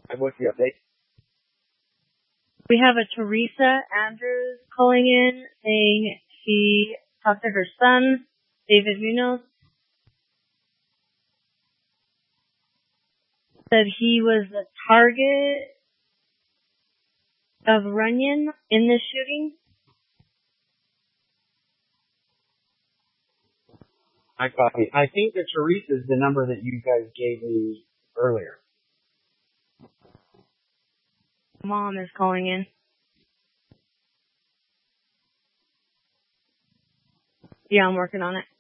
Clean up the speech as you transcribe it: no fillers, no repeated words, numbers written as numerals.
And what's the update? We have a Teresa Andrews calling in saying she talked to her son, David Munoz, said he was the target of Runyon in this shooting. I copy. I think that Teresa is the number that you guys gave me earlier. Mom is calling in. Yeah, I'm working on it.